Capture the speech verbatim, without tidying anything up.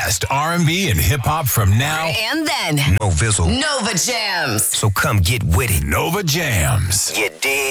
best R and B and hip hop from now and then. No Vizzle. Nova Jams. So come get with it. Nova Jams. You dig?